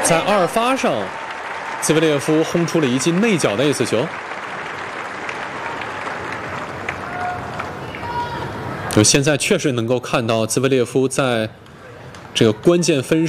在二发上，兹维列夫轰出了一记内角的 ace 球。就现在确实能够看到兹维列夫在这个关键分